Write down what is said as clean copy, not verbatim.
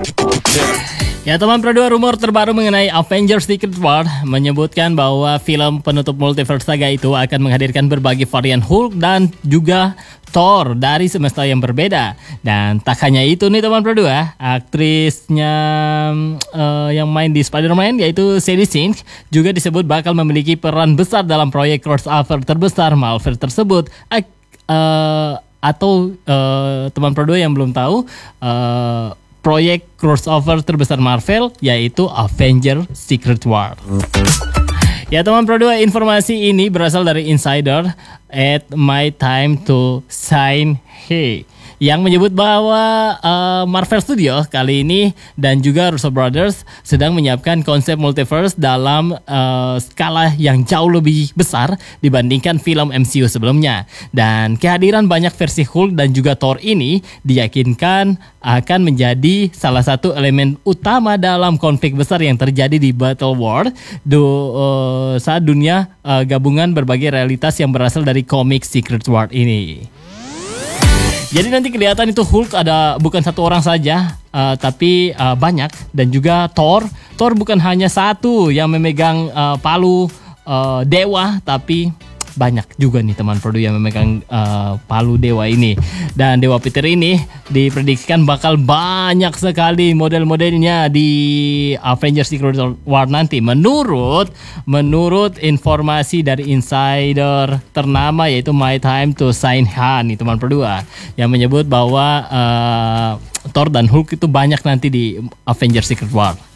Ya teman Pro2, rumor terbaru mengenai Avengers Secret War menyebutkan bahwa film penutup multiverse saga itu akan menghadirkan berbagai varian Hulk dan juga Thor dari semesta yang berbeda. Dan tak hanya itu nih teman Pro2, aktrisnya yang main di Spider-Man yaitu Sadie Sink juga disebut bakal memiliki peran besar dalam proyek crossover terbesar Marvel tersebut. Teman Pro2 yang belum tahu, proyek crossover terbesar Marvel yaitu Avengers Secret War. Ya teman Pro2, informasi ini berasal dari insider at My Time to Shine He yang menyebut bahwa Marvel Studios kali ini dan juga Russo Brothers sedang menyiapkan konsep multiverse dalam skala yang jauh lebih besar dibandingkan film MCU sebelumnya. Dan kehadiran banyak versi Hulk dan juga Thor ini diyakinkan akan menjadi salah satu elemen utama dalam konflik besar yang terjadi di Battle World saat dunia gabungan berbagai realitas yang berasal dari komik Secret War ini. Jadi nanti kelihatan itu Hulk ada bukan satu orang saja, tapi banyak. Dan juga Thor bukan hanya satu yang memegang palu dewa, tapi banyak juga nih teman Pro2 yang memegang palu dewa ini. Dan Dewa Peter ini diprediksikan bakal banyak sekali model-modelnya di Avengers Secret War nanti. Menurut informasi dari insider ternama yaitu My Time to Shine Han nih teman Pro2, yang menyebut bahwa Thor dan Hulk itu banyak nanti di Avengers Secret War.